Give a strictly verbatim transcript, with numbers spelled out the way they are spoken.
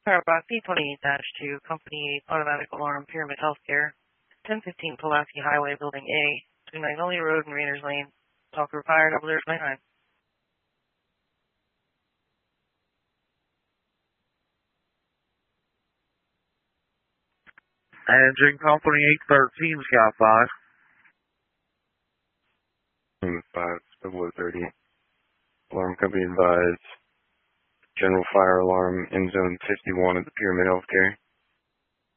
Firebox B twenty-eight dash two, Company eight, Automatic Alarm, Pyramid Healthcare, ten fifteen Pulaski Highway, Building A, between Magnolia Road and Raiders Lane. Talk for fire, double zero twenty-nine. Engine Company eight thirteen, Sky five. five, double thirty. Alarm company advised. General fire alarm in zone fifty-one at the Pyramid Healthcare.